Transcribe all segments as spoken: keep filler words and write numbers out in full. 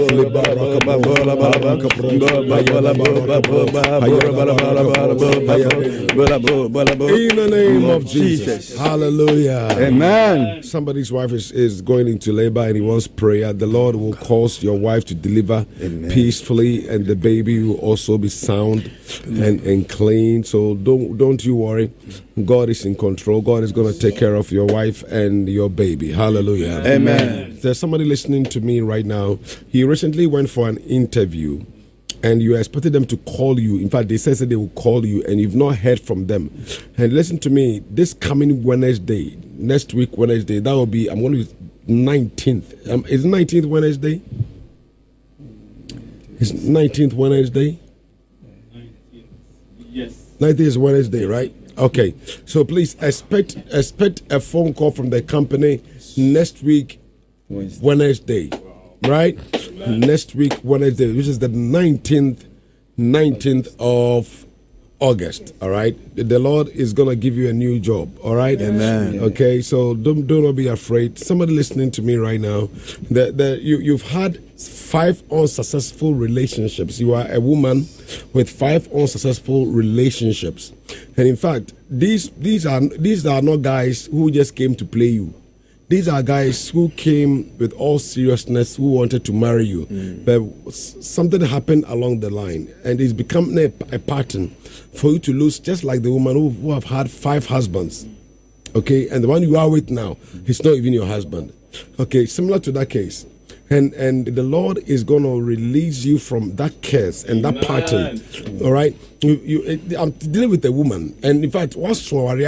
In the name of Jesus. Hallelujah. Amen. Somebody's wife is, is going into labor and he wants prayer. The Lord will cause your wife to deliver Amen. Peacefully, and the baby will also be sound and, and clean. So don't don't you worry. God is in control. God is going to take care of your wife and your baby. Hallelujah. Amen. There's somebody listening to me right now. He recently went for an interview and you expected them to call you. In fact, they said that they will call you and you've not heard from them. And listen to me, this coming Wednesday, next week Wednesday, that will be, I'm going to nineteenth. Um, is it nineteenth Wednesday? It's nineteenth Wednesday? Yes. nineteenth is Wednesday, right? Okay. So please expect expect a phone call from the company next week Wednesday. Wednesday. Right? Amen. Next week, Wednesday, which is the nineteenth, nineteenth of August. All right? The Lord is going to give you a new job. All right? Amen. Okay, so don't, do not be afraid. Somebody listening to me right now, that, that you, you've had five unsuccessful relationships. You are a woman with five unsuccessful relationships. And in fact, these, these, are, these are not guys who just came to play you. These are guys who came with all seriousness, who wanted to marry you. Mm. But something happened along the line, and it's become a, a pattern for you to lose, just like the woman who, who have had five husbands. Okay, and the one you are with now, he's not even your husband. Okay, similar to that case. And and the Lord is going to release you from that curse and that Amen. Pattern. All right? You, you, I'm dealing with a woman, and in fact, what's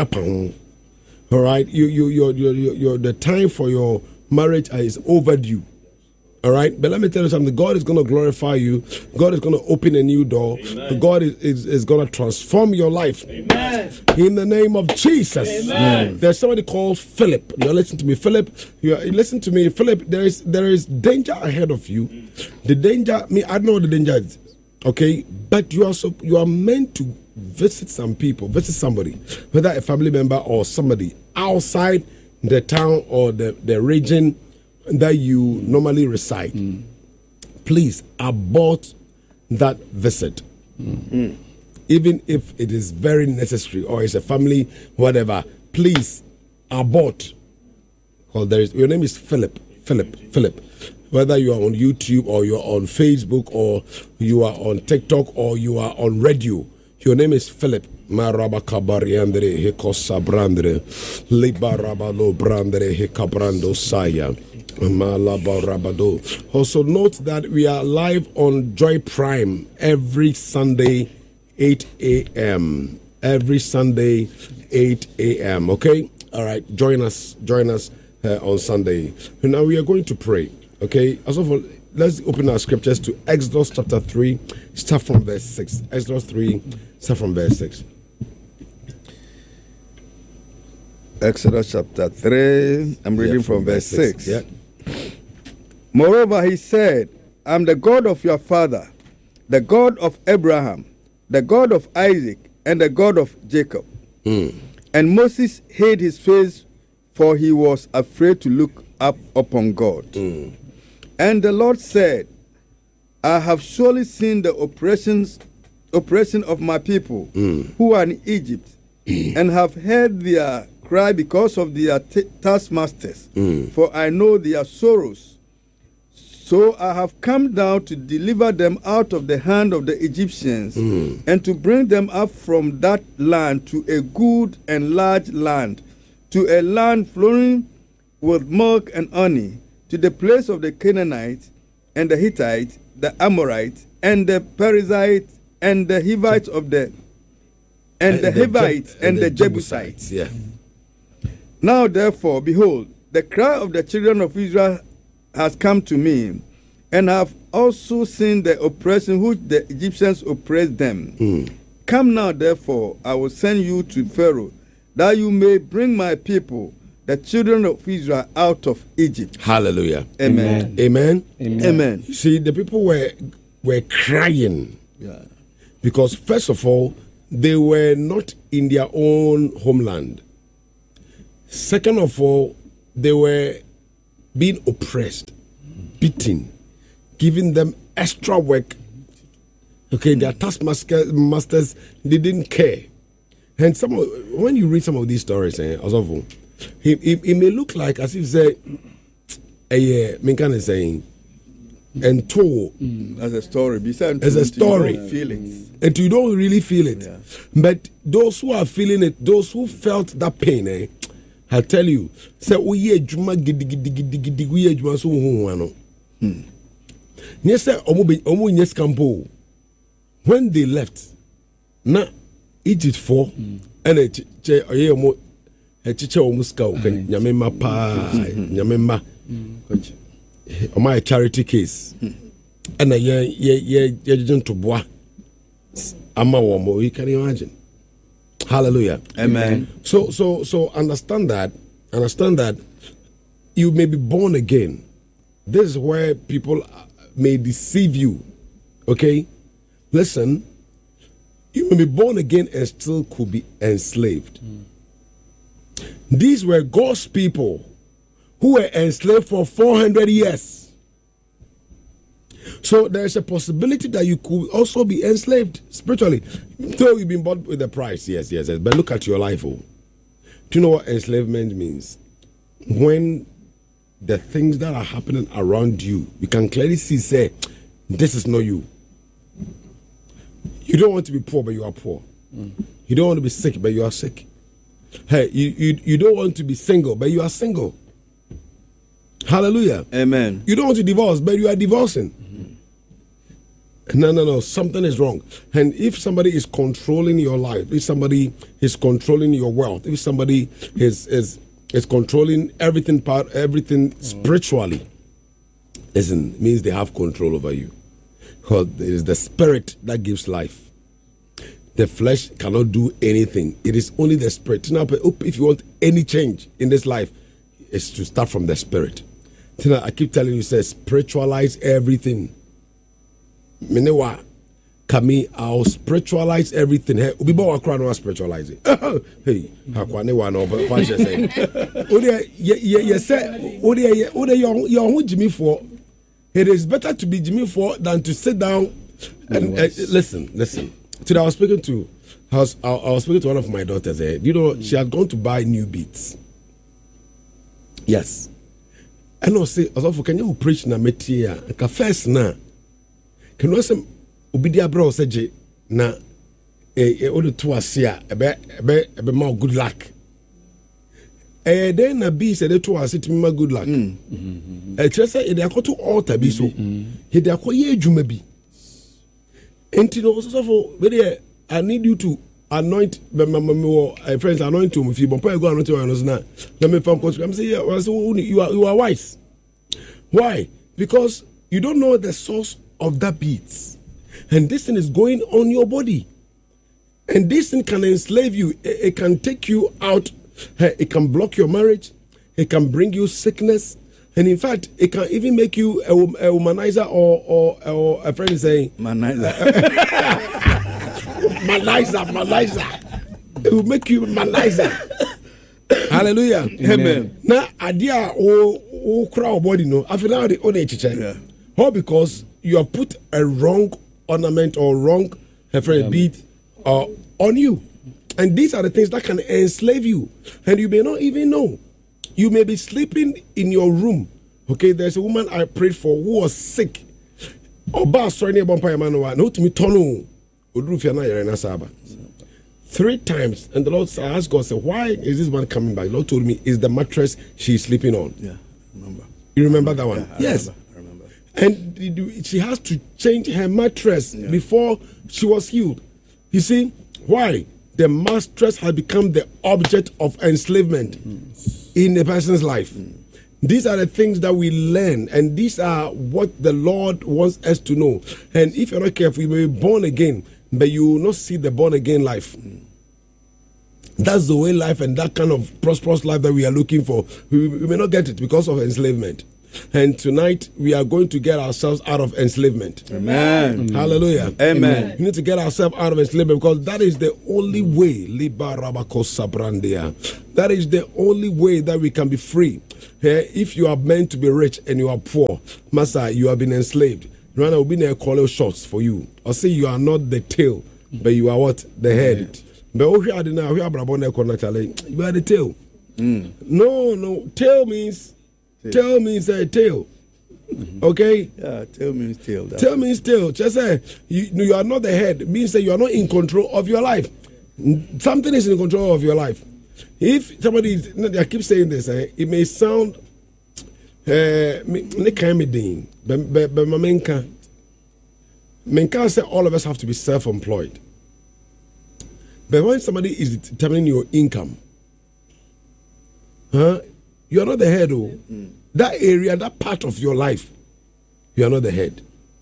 all right, you, you, your, your, your, the time for your marriage is overdue. All right, but let me tell you something. God is going to glorify you. God is going to open a new door. Amen. God is, is, is going to transform your life. Amen. In the name of Jesus. Amen. There's somebody called Philip. You're listening to me, Philip. You are, listen to me, Philip. There is there is danger ahead of you. The danger. Me, I don't know what the danger is. Okay, but you are so, you are meant to visit some people, visit somebody, whether a family member or somebody outside the town or the, the region that you normally reside. Mm. Please abort that visit. Mm. Even if it is very necessary or it's a family, whatever, please abort. Well, there is, your name is Philip. Philip. Philip. Whether you are on YouTube or you are on Facebook or you are on TikTok or you are on radio, your name is Philip. Marabakabariandre Hikosabrandre Libarabalo Brandre Hikabrando Saya Malabarabado. Also note that we are live on Joy Prime every Sunday eight a.m. Every Sunday eight a.m. Okay? All right, join us, join us uh, on Sunday. And now we are going to pray. Okay, as of all, let's open our scriptures to Exodus chapter three, start from verse six. Exodus three, start from verse six. Exodus chapter three, I'm reading yeah, from, from verse six. six. Yeah. Moreover, he said, I'm the God of your father, the God of Abraham, the God of Isaac, and the God of Jacob. Mm. And Moses hid his face, for he was afraid to look up upon God. Mm. And the Lord said, I have surely seen the oppressions, oppression of my people mm. who are in Egypt, and have heard their cry because of their t- taskmasters, mm. for I know their sorrows. So I have come down to deliver them out of the hand of the Egyptians, mm. and to bring them up from that land to a good and large land, to a land flowing with milk and honey, to the place of the Canaanites, and the Hittites, the Amorites, and the Perizzites, and the Hivites of the, and, and the Hivites, and, and the, the Jebusites. Yeah. Now therefore, behold, the cry of the children of Israel has come to me, and have also seen the oppression which the Egyptians oppressed them. Mm. Come now therefore, I will send you to Pharaoh, that you may bring my people, the children of Israel, out of Egypt. Hallelujah. Amen. Amen. Amen. Amen. You see, the people were were crying. Yeah. Because first of all, they were not in their own homeland. Second of all, they were being oppressed, beaten, giving them extra work. Okay, their taskmaster masters, they didn't care. And some of, when you read some of these stories, eh, also, it, it, it may look like as if say, eh, me kind of saying, and told mm, as a story, besides as a story, feelings, and you don't really feel it. Yeah. But those who are feeling it, those who felt that pain, eh, I tell you, say, oh yeah, juma gidi gidi gidi gidi, we yeah juma so who no. Yes, sir. Omo be omo yes campo. When they left, na Egypt for and a che oye omo a chiche omo ska okan nyame ma pa nyame ma o my charity case and a ye ye ye ye to boa ama wo mo, you can imagine. Hallelujah. Amen. So so so understand that understand that you may be born again. This is where people may deceive you. Okay? Listen, you may be born again and still could be enslaved. Mm. These were God's people who were enslaved for four hundred years. So there's a possibility that you could also be enslaved spiritually. Though you've been bought with a price, yes, yes, yes. But look at your life. Oh. Do you know what enslavement means? When the things that are happening around you, you can clearly see, say, this is not you. You don't want to be poor, but you are poor. Mm. You don't want to be sick, but you are sick. Hey, you, you, you don't want to be single, but you are single. Hallelujah. Amen. You don't want to divorce, but you are divorcing. Mm-hmm. No, no, no. Something is wrong. And if somebody is controlling your life, if somebody is controlling your wealth, if somebody is is is controlling everything part, everything mm. spiritually, listen, means they have control over you. Because it is the spirit that gives life. The flesh cannot do anything. It is only the spirit. Now, if you want any change in this life, it's to start from the spirit. I keep telling you, say, spiritualize everything. Menewa, kami, I'll spiritualize everything. Hey, ubi ba wakra no spiritualize it. Hey, hakwa ne wa no, but what you say? Ode ye ye ye say, ode ye ode your your hu Jimmy for. It is better to be Jimmy for than to sit down and uh, listen, listen. Today I was speaking to, I was, I was speaking to one of my daughters. Eh, you know, she had gone to buy new beats. Yes. And I say, as of can you preach na metia? Ka first na. Can you say obidia bro say na eh all the two asia ebe ebe ebe more good luck. Eh then na be say the two asia to me good luck. Eh tell say e dey akoto altar bi so. He dey akoye adwuma bi. Enti no so for we I need you to anoint my friends anoint him if you but go anoint you now. Let me find coach. I'm saying yeah, so you are you are wise. Why? Because you don't know the source of that beats. And this thing is going on your body. And this thing can enslave you. It, it can take you out. It can block your marriage. It can bring you sickness. And in fact, it can even make you a, a womanizer or, or, or a friend is saying manizer. Manizer, manizer. It will make you manizer. Hallelujah. Amen. Now, idea o o crowd body no. I feel now the only chiche. All because you have put a wrong ornament or wrong friend beat uh, on you, and these are the things that can enslave you, and you may not even know. You may be sleeping in your room. Okay, there's a woman I prayed for who was sick. Oba sorry about Payamanoa. No to me tonu. Udrufiana Yarena Saba. Three times, and the Lord asked God, said, why is this one coming back? The Lord told me, it's the mattress she's sleeping on. Yeah, remember. You remember that one? Yeah, I yes. Remember. I remember. And she has to change her mattress yeah. before she was healed. You see, why? The mattress has become the object of enslavement mm. in a person's life. Mm. These are the things that we learn, and these are what the Lord wants us to know. And if you're not careful, you may be born again, but you will not see the born again life. Mm. That's the way life and that kind of prosperous life that we are looking for. We, we may not get it because of enslavement. And tonight we are going to get ourselves out of enslavement. Amen. Hallelujah. Amen. We need to get ourselves out of enslavement because that is the only way. That is the only way that we can be free. If you are meant to be rich and you are poor, Master, you have been enslaved. Rana will be there calling shots for you. Or say you are not the tail, but you are what? The head. But what you are now, you are the tail. Mm. No, no. Tail means tail, tail means a tail. Mm-hmm. Okay? Yeah, tail means tail. Tail means tail. Just say you, you are not the head. It means that you are not in control of your life. Something is in control of your life. If somebody, I keep saying this, eh, it may sound ne kan me din, but my menka menka say all of us have to be self-employed. But when somebody is determining your income, huh, you are not the head. Oh, mm. That area, that part of your life, you are not the head.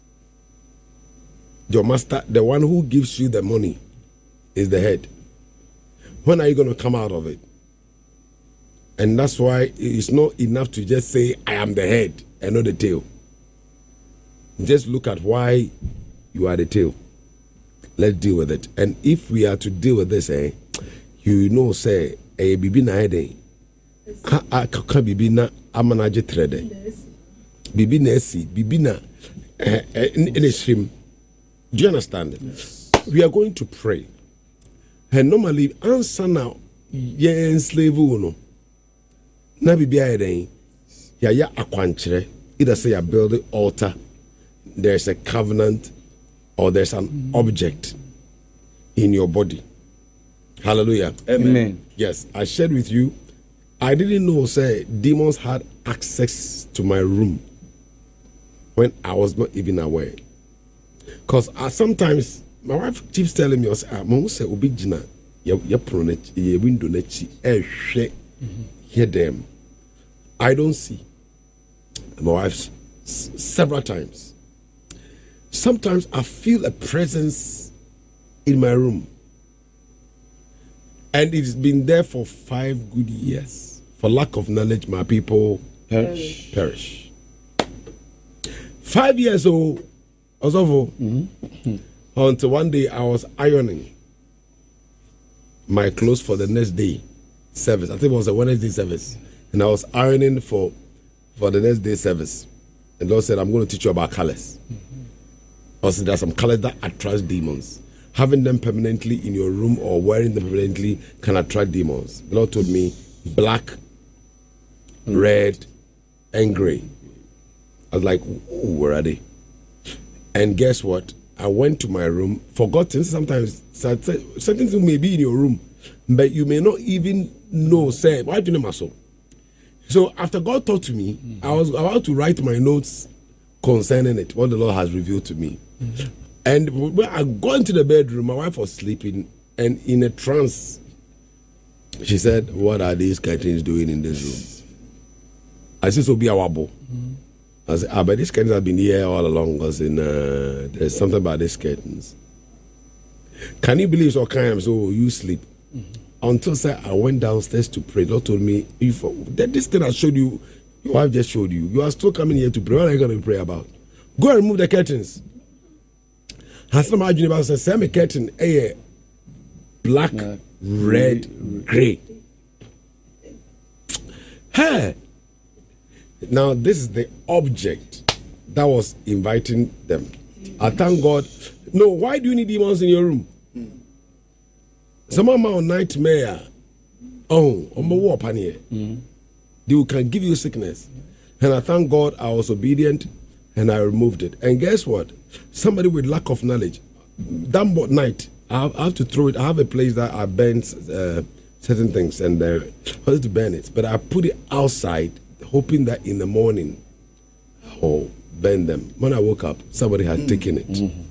Your master, the one who gives you the money, is the head. When are you going to come out of it? And that's why it's not enough to just say, I am the head and not the tail. Just look at why you are the tail. Let's deal with it. And if we are to deal with this, eh, you know, say, eh, bibi na head, ka ka bibi na amanaje trade, bibi na esi, bibi na in a stream. Do you understand? Yes. We are going to pray. And normally, answer now, yen slave uno. Na bibi ayi ya ya akwanchire. Either say you build the altar, there's a covenant, or there's an mm-hmm. object in your body. Hallelujah. Amen. Amen. Yes, I shared with you. I didn't know, say, demons had access to my room when I was not even aware. Because sometimes my wife keeps telling me, I say, Obi Jina, ya pronet, ya window nechi, eh, she, hear them. I don't see. My wife s- several times. Sometimes I feel a presence in my room. And it's been there for five good years. For lack of knowledge, my people perish. perish. Five years old, also, mm-hmm. until one day I was ironing my clothes for the next day service. I think it was a Wednesday service. And I was ironing for, for the next day service. And the Lord said, I'm going to teach you about colors. Mm-hmm. Also, there are some colors that attract demons. Having them permanently in your room or wearing them permanently can attract demons. The Lord told me black, mm-hmm. red, and gray. I was like, where are they? And guess what? I went to my room, forgotten. Sometimes certain things may be in your room, but you may not even know. Say, why do you know my soul? So after God talked to me, mm-hmm. I was about to write my notes concerning it, what the Lord has revealed to me. Mm-hmm. And when I got into the bedroom, my wife was sleeping, and in a trance, she said, what are these curtains doing in this room? I said, so be a wobble. Mm-hmm. I said, ah, but these curtains have been here all along, because in, uh, there's something about these curtains. Can you believe so kind of so you sleep? Mm-hmm. Until say, I went downstairs to pray. The Lord told me, if that this thing I showed you, your wife just showed you, you are still coming here to pray. What are you going to pray about? Go and remove the curtains. Has some argument about say, me curtain, a black, yeah. red, gray. Hey, now this is the object that was inviting them. I thank God. No, why do you need demons in your room? Some amount nightmare. Oh, on my war here. They can give you sickness. And I thank God I was obedient and I removed it. And guess what? Somebody with lack of knowledge, that night, I have, I have to throw it. I have a place that I burn uh, certain things and uh, I have to burn it. But I put it outside, hoping that in the morning I'll burn them. When I woke up, somebody had mm. taken it. Mm-hmm.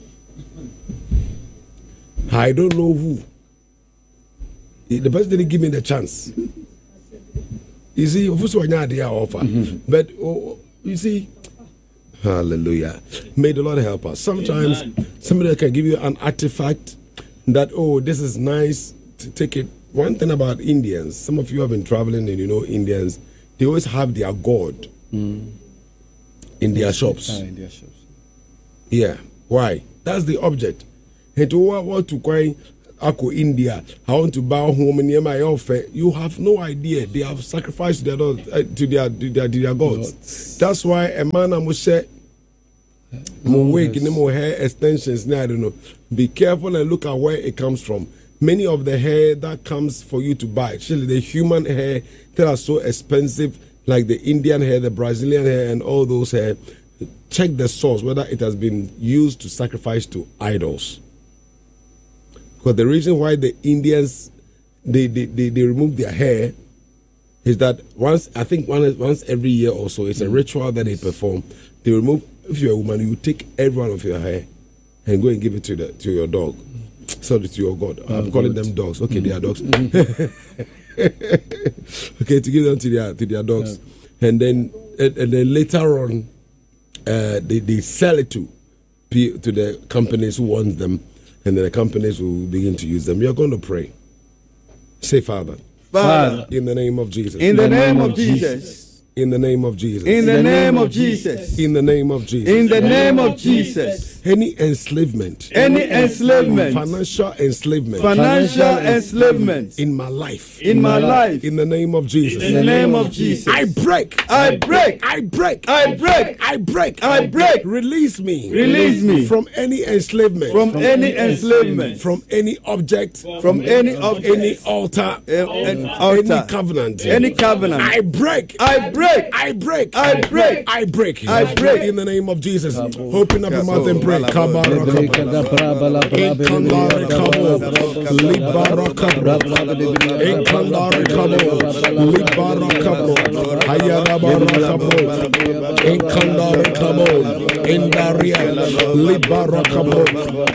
I don't know who. The person didn't give me the chance. You see, offer. Mm-hmm. But oh, you see, hallelujah. May the Lord help us. Sometimes Amen. Somebody can give you an artifact that, oh, this is nice to take it. One thing about Indians, some of you have been traveling and you know Indians, they always have their God mm. in their shops. Ah, in their shops. Yeah. Why? That's the object. And to what to cry. Ako India, I want to bow home near my offer. You have no idea. They have sacrificed their, uh, to their to their, to their gods. God. That's why a man must say, more wig, no more hair extensions. I don't know. Be careful and look at where it comes from. Many of the hair that comes for you to buy, actually the human hair that are so expensive, like the Indian hair, the Brazilian hair, and all those hair, check the source, whether it has been used to sacrifice to idols. Because the reason why the Indians, they, they, they, they remove their hair is that once, I think once, once every year or so, it's a ritual that they perform. They remove, if you're a woman, you take every one of your hair and go and give it to the to your dog. Sorry, to your God. I'm oh, calling God. them dogs. Okay, mm-hmm. they are dogs. Okay, to give them to their to their dogs. Yeah. And then and, and then later on, uh, they, they sell it to, to the companies who want them, and then the companies will begin to use them. You're going to pray. Say, Father. Father. In the name of Jesus. In the name of Jesus. In the name of Jesus. In the name of Jesus. In the name of Jesus. In the name of Jesus. Any enslavement. Any enslavement. Financial enslavement. Financial enslavement. In my life. In my life. In the name of Jesus. In the name of Jesus. I break. I break. I break. I break. I break. I break. Release me. Release me. From any enslavement. From any enslavement. From any object. From any object. Any altar. Any covenant. Any covenant. I break. I break. I break. I break. I break. I break. In the name of Jesus. Open up your mouth and pray. Kabarakabo. Ekandare Libarakabo. Ekandare Kabo. Libarakabo. Hayadabarakabo. Ekandare Kabo. Endaria. Libarakabo.